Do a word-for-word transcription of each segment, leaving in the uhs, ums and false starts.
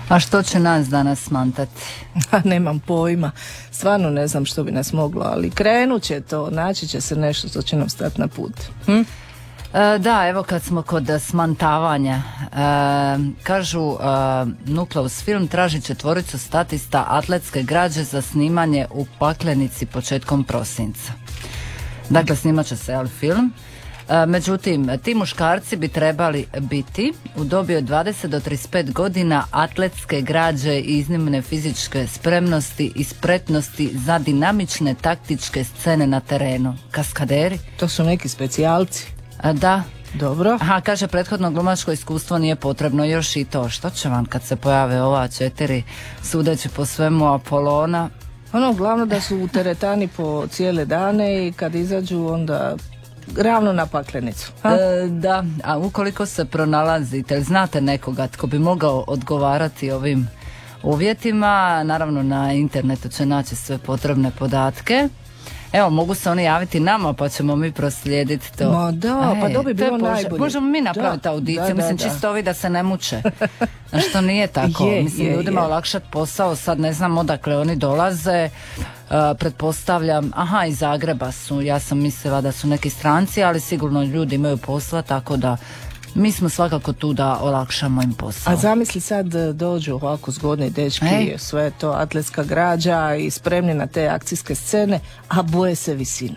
A što će nas danas smantati? Nemam pojma. Stvarno ne znam što bi nas moglo, ali krenut će to, naći će se nešto što će nam stati na put. Hm? E, da, evo kad smo kod smantavanja, e, kažu e, Nukleus Film traži četvoricu statista atletske građe za snimanje u Paklenici početkom prosinca. Dakle, snimat će se jel, film. E, međutim, ti muškarci bi trebali biti u dobi od dvadeset do trideset pet godina atletske građe i iznimne fizičke spremnosti i spretnosti za dinamične taktičke scene na terenu. Kaskaderi? To su neki specijalci. E, da. Dobro. Aha, kaže prethodno glumačko iskustvo nije potrebno, još i to. Što će vam kad se pojave ova četiri, sudeći po svemu Apolona? Ono, glavno da su u teretani po cijele dane i kad izađu onda ravno na Paklenicu. E, da, a ukoliko se pronalazite ili znate nekoga tko bi mogao odgovarati ovim uvjetima, naravno na internetu će naći sve potrebne podatke. Evo, mogu se oni javiti nama pa ćemo mi proslijediti to. Ma da, e, pa to bi bilo pože- najbolje. Možemo mi napraviti Da, audiciju, da, da, mislim da. čisto ovi da se ne muče. Znaš, što nije tako. Je, mislim, je, ljudima je. olakšati posao, sad ne znam odakle oni dolaze. Uh, pretpostavljam, aha, iz Zagreba su, ja sam mislila da su neki stranci, ali sigurno ljudi imaju posla, tako da mi smo svakako tu da olakšamo im posao. A zamisli sad e, dođu ovako zgodni dečki, Ej. sve to atletska građa i spremni na te akcijske scene, a boje se visine.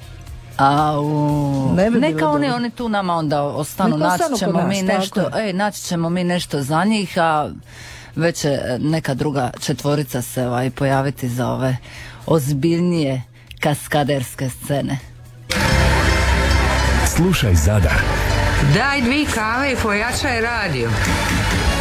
Au, Ne bi bilo neka oni, dobro. oni tu nama onda ostanu, Neka naći ostanu ćemo kod mi nas, nešto, tako je. ej, naći ćemo mi nešto za njih, a već će neka druga četvorica se ovaj, pojaviti za ove ozbiljnije kaskaderske scene. Slušaj Zadar. Daj dvi kave i pojačaj radio.